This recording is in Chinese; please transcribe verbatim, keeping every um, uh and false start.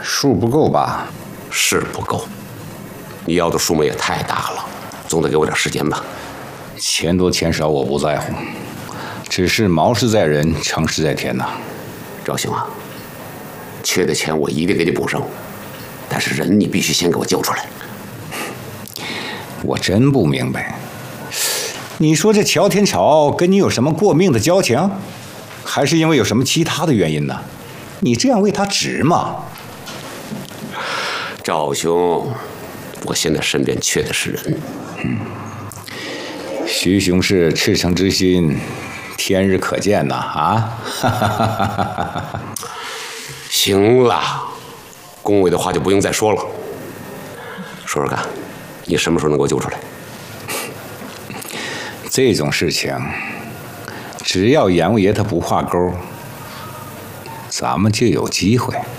数不够吧？ 是不够，你要的数目也太大了，总得给我点时间吧。 钱多钱少我不在乎，只是毛事在人，成事在天呐。 赵兴啊，缺的钱我一定给你补上，但是人你必须先给我救出来。 我真不明白，你说这乔天朝跟你有什么过命的交情，还是因为有什么其他的原因呢？你这样为他值吗？ 赵兄，我现在身边缺的是人。 嗯，徐雄是赤诚之心，天日可见呐！啊， 行了，恭维的话就不用再说了。说说看，你什么时候能给我救出来？ 这种事情，只要阎王爷他不画钩，咱们就有机会。